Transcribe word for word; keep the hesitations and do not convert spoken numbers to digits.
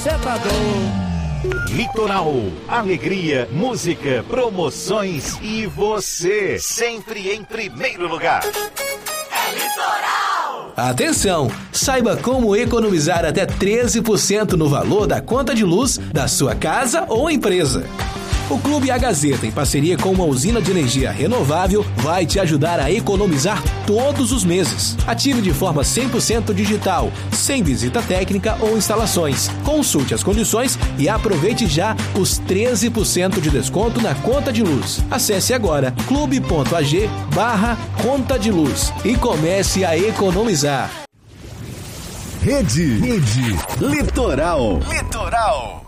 Acertador. Litoral, alegria, música, promoções e você, sempre em primeiro lugar. É Litoral! Atenção! Saiba como economizar até treze por cento no valor da conta de luz da sua casa ou empresa. O Clube A Gazeta, em parceria com uma usina de energia renovável, vai te ajudar a economizar todos os meses. Ative de forma cem por cento digital, sem visita técnica ou instalações. Consulte as condições e aproveite já os treze por cento de desconto na conta de luz. Acesse agora clube.ag barra conta de luz e comece a economizar. Rede, Rede Litoral. Litoral.